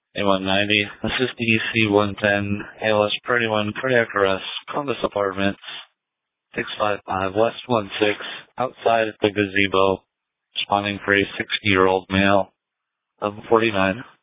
A190. This is DEC 110, ALS Pretty One, cardiac arrest, Columbus Apartments, 655 West 16, outside the gazebo, responding for a 60-year-old male, 1149.